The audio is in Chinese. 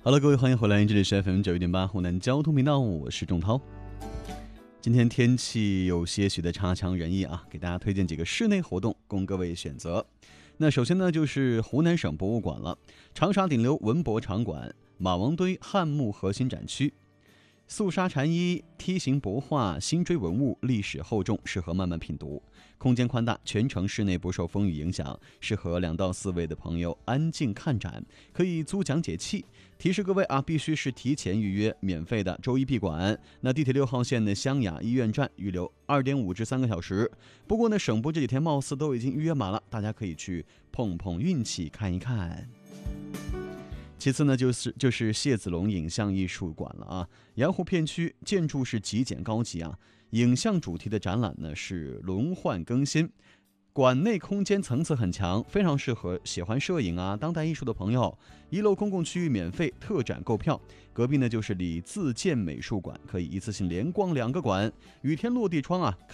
Hello， 各位，欢迎回来，这里是 FM91.8 湖南交通频道，我是仲涛。今天天气有些许的差强人意啊，给大家推荐几个室内活动供各位选择。那首先呢，就是湖南省博物馆了，长沙顶流文博场馆、马王堆汉墓核心展区。素纱禅衣、梯形帛画、新锥文物历史厚重，适合慢慢品读。空间宽大，全程室内不受风雨影响，适合2到4位的朋友安静看展，可以租讲解器。提示各位啊，必须是提前预约，免费的，周一闭馆。那地铁6号线的湘雅医院站预留2.5至3个小时。不过呢，省部这几天貌似都已经预约满了，大家可以去碰碰运气，看一看。其次呢，就是谢子龙影像艺术馆了啊。杨湖片区建筑是极简高级啊，影像主题的展览呢是轮换更新，馆内空间层次很强，非常适合喜欢摄影啊、当代艺术的朋友。1楼公共区域免费特展购票，隔壁呢就是李自健美术馆，可以一次性连逛2个馆。雨天落地窗啊，